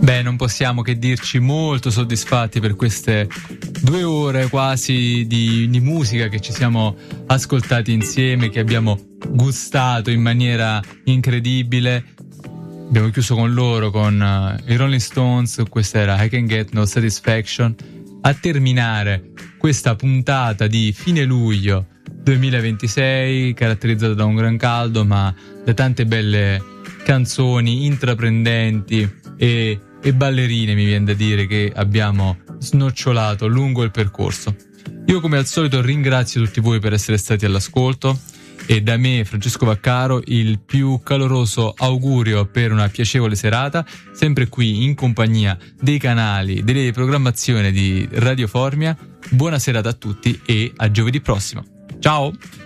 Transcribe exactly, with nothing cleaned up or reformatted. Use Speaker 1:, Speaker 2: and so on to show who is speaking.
Speaker 1: Beh, non possiamo che dirci molto soddisfatti per queste due ore quasi di, di musica che ci siamo ascoltati insieme, che abbiamo gustato in maniera incredibile. Abbiamo chiuso con loro, con uh, i Rolling Stones. Questa era I Can Get No Satisfaction. A terminare questa puntata di fine luglio duemilaventisei, caratterizzata da un gran caldo, ma da tante belle canzoni intraprendenti e, e ballerine, mi viene da dire, che abbiamo snocciolato lungo il percorso. Io, come al solito, ringrazio tutti voi per essere stati all'ascolto, e da me, Francesco Vaccaro, il più caloroso augurio per una piacevole serata, sempre qui in compagnia dei canali, delle programmazioni di Radio Formia. Buona serata a tutti e a giovedì prossimo. Ciao!